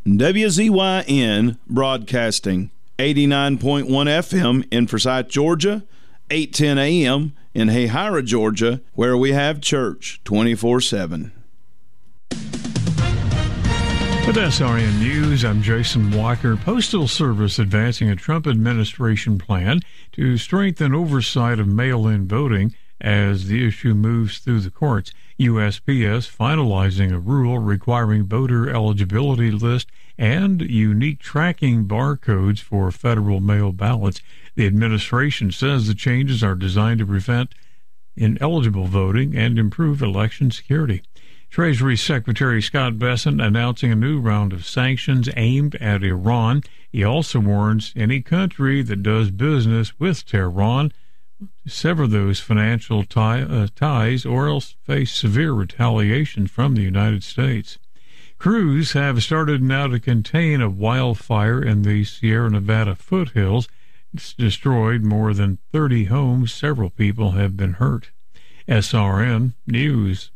WZYN Broadcasting, 89.1 FM in Forsyth, Georgia, 810 AM in Hayhira, Georgia, where we have church 24/7. With SRN News, I'm Jason Walker. Postal Service advancing a Trump administration plan to strengthen oversight of mail-in voting as the issue moves through the courts. USPS finalizing a rule requiring voter eligibility list and unique tracking barcodes for federal mail ballots. The administration says the changes are designed to prevent ineligible voting and improve election security. Treasury Secretary Scott Bessent announcing a new round of sanctions aimed at Iran. He also warns any country that does business with Tehran to sever those financial ties or else face severe retaliation from the United States. Crews have started now to contain a wildfire in the Sierra Nevada foothills. It's destroyed more than 30 homes. Several people have been hurt. SRN News.